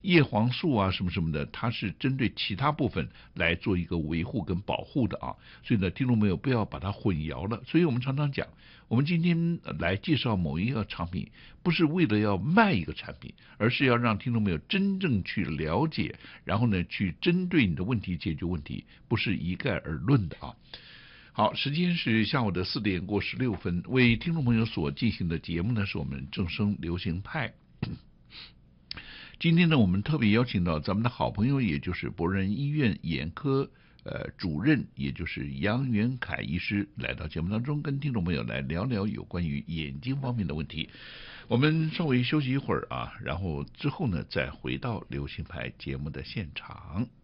叶黄素啊什么什么的，它是针对其他部分来做一个维护跟保护的啊。所以呢，听众朋友不要把它混淆了。所以我们常常讲，我们今天来介绍某一个产品，不是为了要卖一个产品，而是要让听众朋友真正去了解，然后呢，去针对你的问题解决问题，不是一概而论的啊。好，时间是下午的4点过16分，为听众朋友所进行的节目呢，是我们正声流行派。今天呢，我们特别邀请到咱们的好朋友，也就是博仁医院眼科主任，也就是杨元凯医师，来到节目当中，跟听众朋友来聊聊有关于眼睛方面的问题。我们稍微休息一会儿啊，然后之后呢，再回到流行派节目的现场。